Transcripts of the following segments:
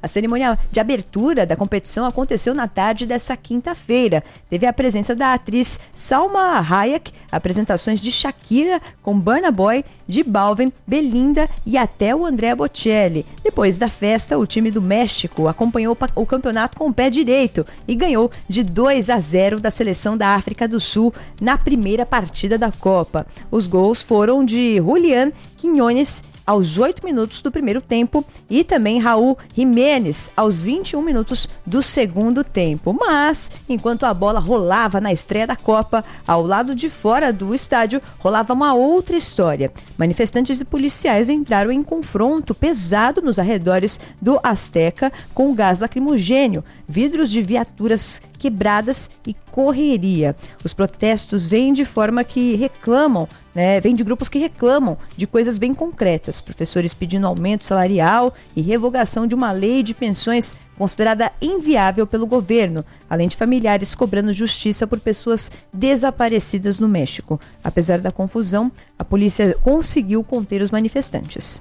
A cerimônia de abertura da competição aconteceu na tarde dessa quinta-feira. Teve a presença da atriz Salma Hayek, apresentações de Shakira com Burna Boy, J Balvin, Belinda e até o Andrea Bocelli. Depois da festa, o time do México acompanhou o campeonato com o pé direito e ganhou de 2-0 da seleção da África do Sul na primeira partida da Copa. Os gols foram de Julián Quiñones aos 8 minutos do primeiro tempo e também Raúl Jiménez aos 21 minutos do segundo tempo. Mas, enquanto a bola rolava na estreia da Copa, ao lado de fora do estádio rolava uma outra história. Manifestantes e policiais entraram em confronto pesado nos arredores do Azteca com gás lacrimogênio, vidros de viaturas quebradas e correria. Os protestos vêm de forma que reclamam, vem de grupos que reclamam de coisas bem concretas. Professores pedindo aumento salarial e revogação de uma lei de pensões considerada inviável pelo governo, além de familiares cobrando justiça por pessoas desaparecidas no México. Apesar da confusão, a polícia conseguiu conter os manifestantes.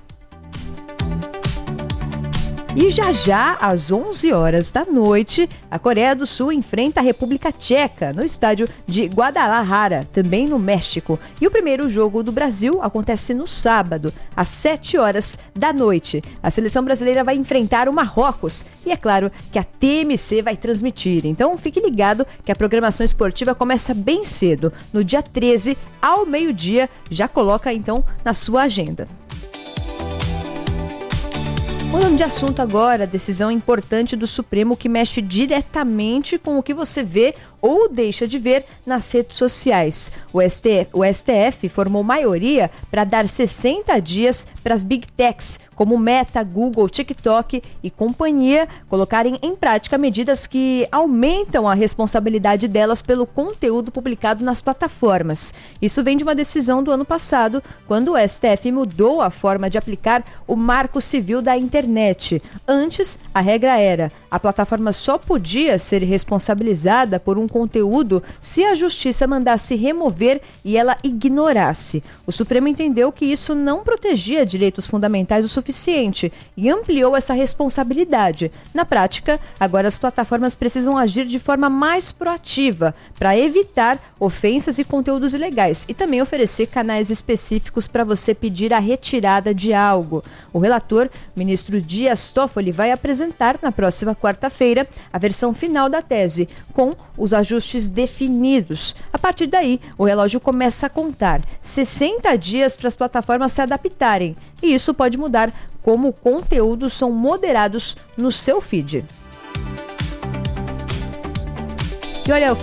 E já, às 11 horas da noite, a Coreia do Sul enfrenta a República Tcheca no estádio de Guadalajara, também no México. E o primeiro jogo do Brasil acontece no sábado, às 7 horas da noite. A seleção brasileira vai enfrentar o Marrocos e é claro que a TMC vai transmitir. Então fique ligado que a programação esportiva começa bem cedo, no dia 13, ao meio-dia. Já coloca então na sua agenda. Mudando de assunto agora, decisão importante do Supremo que mexe diretamente com o que você vê ou deixa de ver nas redes sociais. O STF formou maioria para dar 60 dias para as Big Techs, como Meta, Google, TikTok e companhia, colocarem em prática medidas que aumentam a responsabilidade delas pelo conteúdo publicado nas plataformas. Isso vem de uma decisão do ano passado, quando o STF mudou a forma de aplicar o Marco Civil da Internet. Antes, a regra era: a plataforma só podia ser responsabilizada por um conteúdo se a justiça mandasse remover e ela ignorasse. O Supremo entendeu que isso não protegia direitos fundamentais o suficiente e ampliou essa responsabilidade. Na prática, agora as plataformas precisam agir de forma mais proativa para evitar ofensas e conteúdos ilegais e também oferecer canais específicos para você pedir a retirada de algo. O relator, ministro Dias Toffoli, vai apresentar na próxima quarta-feira a versão final da tese, com os ajustes definidos. A partir daí, o relógio começa a contar 60 dias para as plataformas se adaptarem. E isso pode mudar como conteúdos são moderados no seu feed. E olha,